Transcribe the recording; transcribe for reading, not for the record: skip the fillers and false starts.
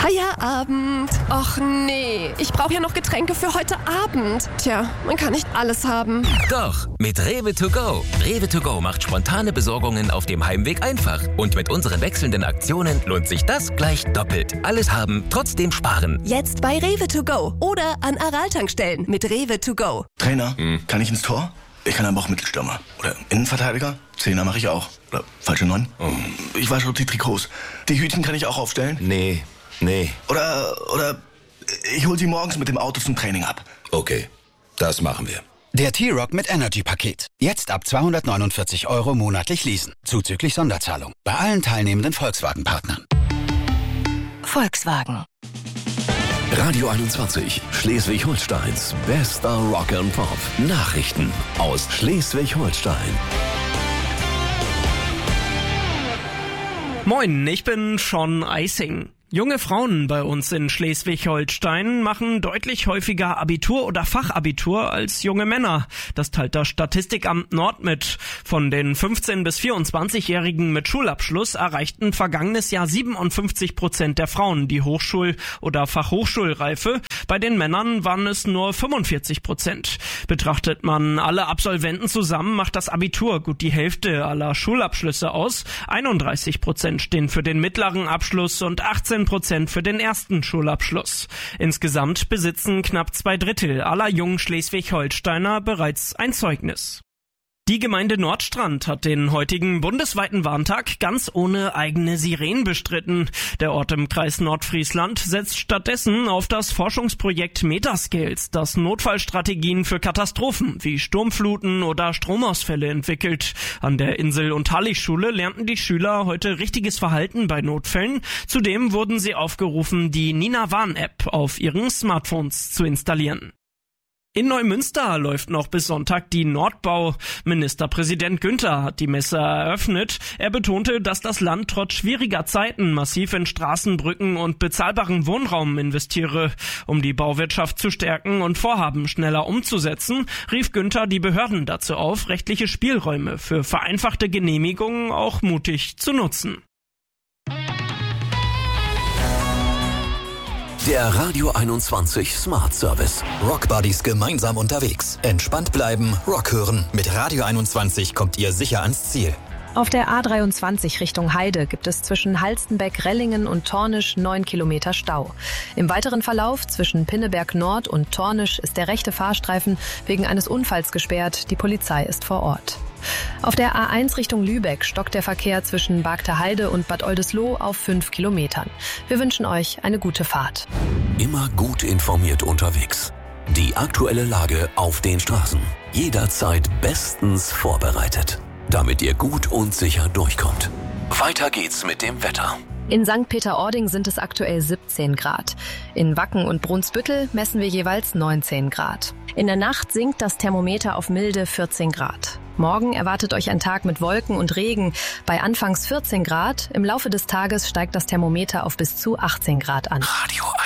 Feierabend. Och nee, ich brauche ja noch Getränke für heute Abend. Tja, man kann nicht alles haben. Doch, mit Rewe to go. Rewe to go macht spontane Besorgungen auf dem Heimweg einfach. Und mit unseren wechselnden Aktionen lohnt sich das gleich doppelt. Alles haben, trotzdem sparen. Jetzt bei Rewe to go oder an Aral-Tankstellen mit Rewe to go. Trainer, kann ich ins Tor? Ich kann aber auch Mittelstürmer. Oder Innenverteidiger? Zehner mache ich auch. Oder falsche 9? Ich wasche auch die Trikots. Die Hütchen kann ich auch aufstellen? Nee. Oder ich hol sie morgens mit dem Auto zum Training ab. Okay, das machen wir. Der T-Rock mit Energy-Paket. Jetzt ab 249 € monatlich leasen. Zuzüglich Sonderzahlung. Bei allen teilnehmenden Volkswagen-Partnern. Volkswagen. Radio 21, Schleswig-Holsteins bester Rock and Pop. Nachrichten aus Schleswig-Holstein. Moin, ich bin Sean Eising. Junge Frauen bei uns in Schleswig-Holstein machen deutlich häufiger Abitur oder Fachabitur als junge Männer. Das teilt das Statistikamt Nord mit. Von den 15- bis 24-Jährigen mit Schulabschluss erreichten vergangenes Jahr 57% der Frauen die Hochschul- oder Fachhochschulreife. Bei den Männern waren es nur 45%. Betrachtet man alle Absolventen zusammen, macht das Abitur gut die Hälfte aller Schulabschlüsse aus. 31% stehen für den mittleren Abschluss und 18% für den ersten Schulabschluss. Insgesamt besitzen knapp 2/3 aller jungen Schleswig-Holsteiner bereits ein Zeugnis. Die Gemeinde Nordstrand hat den heutigen bundesweiten Warntag ganz ohne eigene Sirenen bestritten. Der Ort im Kreis Nordfriesland setzt stattdessen auf das Forschungsprojekt Metascales, das Notfallstrategien für Katastrophen wie Sturmfluten oder Stromausfälle entwickelt. An der Insel- und Halligschule lernten die Schüler heute richtiges Verhalten bei Notfällen. Zudem wurden sie aufgerufen, die Nina-Warn-App auf ihren Smartphones zu installieren. In Neumünster läuft noch bis Sonntag die Nordbau. Ministerpräsident Günther hat die Messe eröffnet. Er betonte, dass das Land trotz schwieriger Zeiten massiv in Straßen, Brücken und bezahlbaren Wohnraum investiere. Um die Bauwirtschaft zu stärken und Vorhaben schneller umzusetzen, rief Günther die Behörden dazu auf, rechtliche Spielräume für vereinfachte Genehmigungen auch mutig zu nutzen. Der Radio 21 Smart Service. Rock Buddies gemeinsam unterwegs. Entspannt bleiben, Rock hören. Mit Radio 21 kommt ihr sicher ans Ziel. Auf der A23 Richtung Heide gibt es zwischen Halstenbeck, Rellingen und Tornisch 9 Kilometer Stau. Im weiteren Verlauf zwischen Pinneberg Nord und Tornisch ist der rechte Fahrstreifen wegen eines Unfalls gesperrt. Die Polizei ist vor Ort. Auf der A1 Richtung Lübeck stockt der Verkehr zwischen Bargter und Bad Oldesloe auf 5 Kilometern. Wir wünschen euch eine gute Fahrt. Immer gut informiert unterwegs. Die aktuelle Lage auf den Straßen. Jederzeit bestens vorbereitet, damit ihr gut und sicher durchkommt. Weiter geht's mit dem Wetter. In St. Peter-Ording sind es aktuell 17 Grad. In Wacken und Brunsbüttel messen wir jeweils 19 Grad. In der Nacht sinkt das Thermometer auf milde 14 Grad. Morgen erwartet euch ein Tag mit Wolken und Regen. Bei anfangs 14 Grad, im Laufe des Tages steigt das Thermometer auf bis zu 18 Grad an. Radio